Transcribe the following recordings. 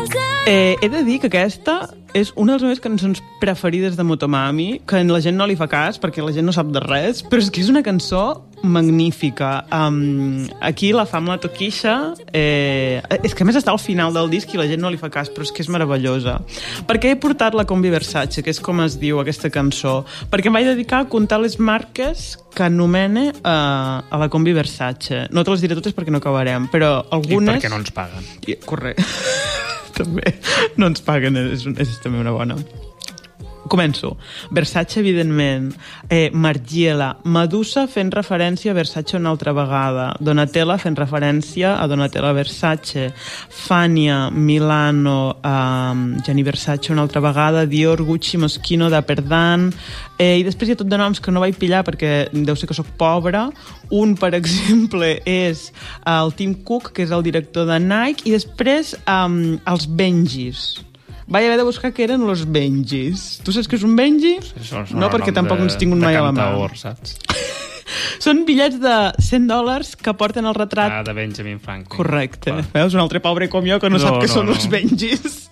He de dir que aquesta és una de les meves cançons preferides de Motomami, que la gent no li fa cas perquè la gent no sap de res, però és que és una cançó magnífica. Aquí la fa amb la Tokisha, és que a més està al final del disc i la gent no li fa cas, però és que és meravellosa. Perquè he portat la Combi Versace, que és com es diu aquesta cançó, perquè em vaig dedicar a comptar les marques que anomene a la Combi Versace. No te les diré totes perquè no acabarem, però algunes... I perquè no ens paguen. Correcte. També no ens paguen, és també una bona. Començo. Versace, evidentment. Margiela. Medusa fent referència a Versace una altra vegada. Donatella fent referència a Donatella Versace. Fania, Milano, Gianni Versace una altra vegada. Dior, Gucci, Moschino, Dapperdan. I després hi ha tot de noms que no vaig pillar perquè deu ser que sóc pobra. Un, per exemple, és el Tim Cook, que és el director de Nike, i després els Benjis. Vaig haver de buscar què eren els Benjis. Tu saps què és un Benji? No, perquè tampoc ens tinc un mai a la mà. De cantaor, saps? Són bitllets de $100 que porten el retrat... de Benjamin Franklin. Correcte. Veus, un altre pobre com jo que no sap què són els Benjis.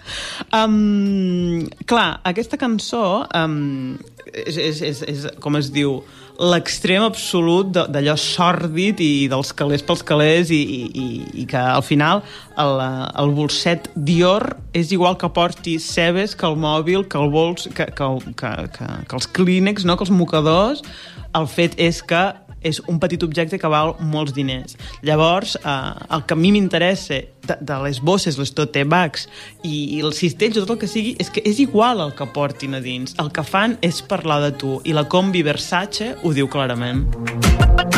Clar, aquesta cançó és, com es diu, l'extrem absolut d'allò sòrdid i dels calés pels calés i que al final el bolset Dior és igual que porti cebes, que el mòbil, que el bols, que els clínex, no? Que els mocadors. El fet és que és un petit objecte que val molts diners. Llavors, el que a mi m'interessa de les bosses, les tote bags i els cistells o tot el que sigui, és que és igual el que portin a dins. El que fan és parlar de tu. I la Combi Versace ho diu clarament.